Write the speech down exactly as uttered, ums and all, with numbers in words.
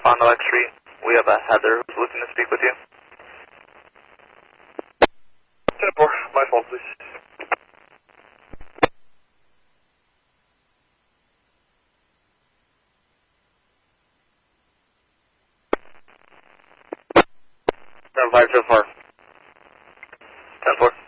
Fond du Lac Street. We have a Heather who's looking to speak with you. ten four, my phone, please. seven five so far. ten four.